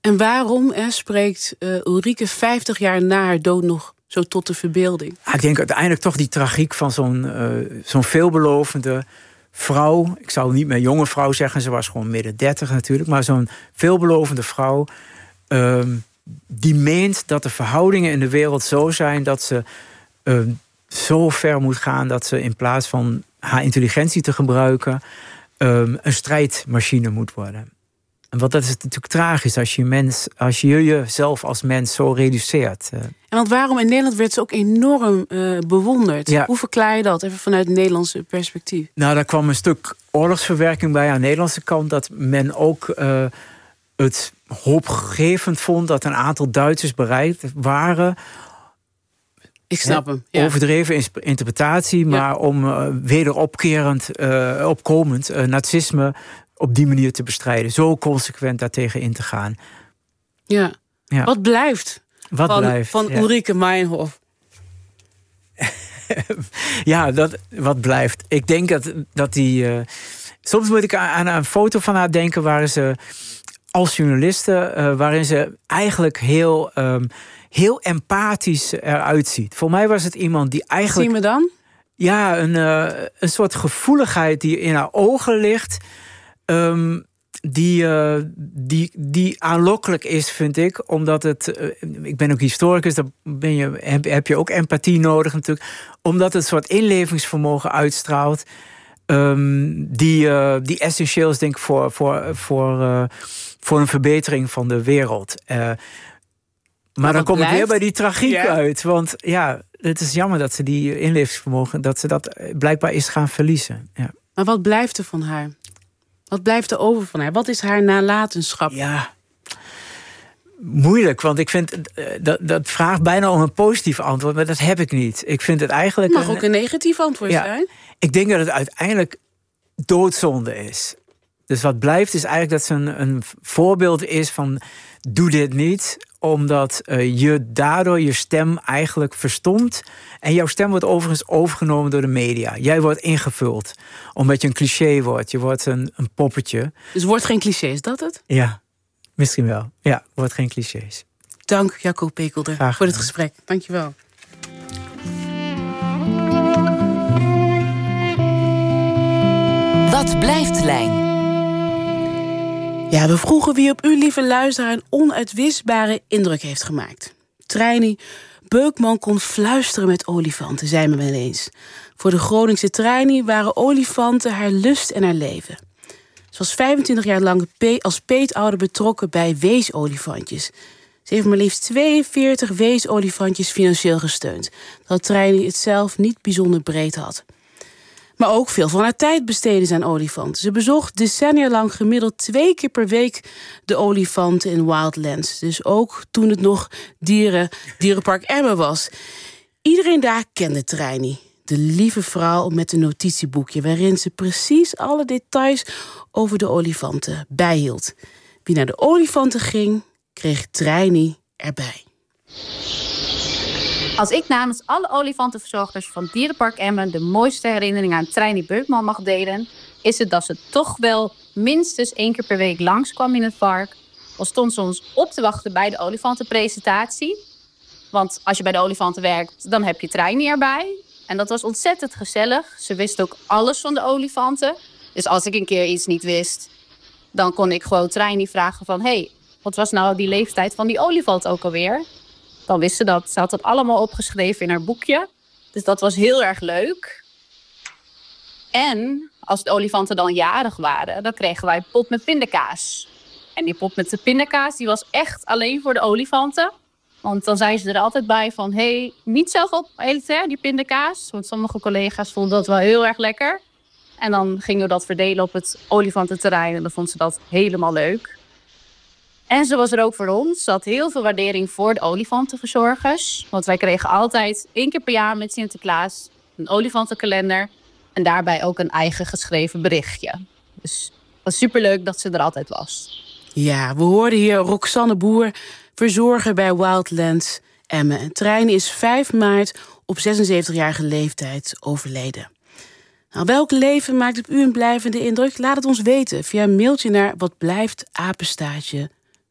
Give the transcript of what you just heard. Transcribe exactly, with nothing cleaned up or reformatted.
En waarom hè, spreekt uh, Ulrike vijftig jaar na haar dood nog zo tot de verbeelding? Ik denk uiteindelijk toch die tragiek van zo'n, uh, zo'n veelbelovende vrouw. Ik zou niet meer jonge vrouw zeggen, ze was gewoon midden dertig natuurlijk. Maar zo'n veelbelovende vrouw Uh, die meent dat de verhoudingen in de wereld zo zijn dat ze uh, zo ver moet gaan dat ze in plaats van haar intelligentie te gebruiken um, een strijdmachine moet worden. En wat dat is natuurlijk tragisch als je, mens, als je jezelf als mens zo reduceert. Uh. En want waarom in Nederland werd ze ook enorm uh, bewonderd? Ja. Hoe verklaar je dat even vanuit het Nederlandse perspectief? Nou, daar kwam een stuk oorlogsverwerking bij aan de Nederlandse kant, dat men ook Uh, het hoopgevend vond dat een aantal Duitsers bereid waren. Ik snap hem. Ja. Overdreven interpretatie, maar ja. om uh, wederopkerend, uh, opkomend uh, nazisme op die manier te bestrijden. Zo consequent daartegen in te gaan. Ja. ja. Wat blijft Wat van, blijft, van ja. Ulrike Meinhof? ja, dat, wat blijft. Ik denk dat, dat die Uh, soms moet ik aan een foto van haar denken waar ze als journaliste, uh, waarin ze eigenlijk heel, um, heel empathisch eruit ziet. Voor mij was het iemand die eigenlijk Zie je me dan? Ja, een, uh, een soort gevoeligheid die in haar ogen ligt, Um, die, uh, die, die aanlokkelijk is, vind ik. Omdat het, uh, ik ben ook historicus, daar ben je, heb, heb je ook empathie nodig natuurlijk. Omdat het een soort inlevingsvermogen uitstraalt. Um, die, uh, die essentieel is, denk ik, voor, voor, voor, uh, voor een verbetering van de wereld. Uh, maar, maar dan kom blijft? ik weer bij die tragiek ja. uit. Want ja, het is jammer dat ze die inlevingsvermogen, dat ze dat blijkbaar is gaan verliezen. Ja. Maar wat blijft er van haar? Wat blijft er over van haar? Wat is haar nalatenschap? Ja, moeilijk, want ik vind dat, dat vraagt bijna om een positief antwoord, maar dat heb ik niet. Ik vind het eigenlijk. Het mag een, ook een negatief antwoord ja, zijn. Ik denk dat het uiteindelijk doodzonde is. Dus wat blijft is eigenlijk dat ze een, een voorbeeld is van doe dit niet, omdat uh, je daardoor je stem eigenlijk verstomt. En jouw stem wordt overigens overgenomen door de media. Jij wordt ingevuld, omdat je een cliché wordt. Je wordt een, een poppetje. Dus wordt geen cliché, is dat het? Ja, misschien wel. Ja, wordt geen clichés. Dank Jacco Pekelder Graag voor dit gesprek. Dank je wel. Wat blijft Lijn? Ja, we vroegen wie op u, lieve luisteraar, een onuitwisbare indruk heeft gemaakt. Treini Beukman kon fluisteren met olifanten, zei men wel eens. Voor de Groningse Treini waren olifanten haar lust en haar leven. Ze was vijfentwintig jaar lang als peetouder betrokken bij weesolifantjes. Ze heeft maar liefst tweeënveertig weesolifantjes financieel gesteund, terwijl Treini het zelf niet bijzonder breed had. Maar ook veel van haar tijd besteedde ze aan olifanten. Ze bezocht decennia lang gemiddeld twee keer per week de olifanten in Wildlands. Dus ook toen het nog dieren, dierenpark Emmen was. Iedereen daar kende Treini. De lieve vrouw met een notitieboekje waarin ze precies alle details over de olifanten bijhield. Wie naar de olifanten ging, kreeg Treini erbij. Als ik namens alle olifantenverzorgers van Dierenpark Emmen de mooiste herinnering aan Treini Beukman mag delen, is het dat ze toch wel minstens één keer per week langskwam in het park. Al stond ze ons op te wachten bij de olifantenpresentatie. Want als je bij de olifanten werkt, dan heb je Treini erbij. En dat was ontzettend gezellig. Ze wist ook alles van de olifanten. Dus als ik een keer iets niet wist, dan kon ik gewoon Treini vragen van, hé, hey, wat was nou die leeftijd van die olifant ook alweer? Dan wist ze dat. Ze had dat allemaal opgeschreven in haar boekje. Dus dat was heel erg leuk. En als de olifanten dan jarig waren, dan kregen wij een pot met pindakaas. En die pot met de pindakaas, die was echt alleen voor de olifanten. Want dan zei ze er altijd bij van, hé, hey, niet zelf opeten, die pindakaas. Want sommige collega's vonden dat wel heel erg lekker. En dan gingen we dat verdelen op het olifantenterrein. En dan vond ze dat helemaal leuk. En ze was er ook voor ons. Ze had heel veel waardering voor de olifantenverzorgers. Want wij kregen altijd één keer per jaar met Sinterklaas een olifantenkalender. En daarbij ook een eigen geschreven berichtje. Dus het was superleuk dat ze er altijd was. Ja, we hoorden hier Roxanne Boer, verzorger bij Wildlands Emmen. En Treini is vijf maart op zesenzeventigjarige leeftijd overleden. Nou, welk leven maakt op u een blijvende indruk? Laat het ons weten via een mailtje naar watblijftapenstaartje